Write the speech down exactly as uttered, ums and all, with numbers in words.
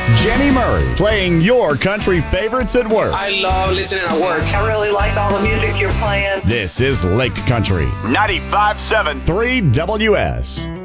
Jenny Murray, playing your country favorites at work. I love listening at work. I really like all the music you're playing. This is Lake Country, ninety-five point seven three W S.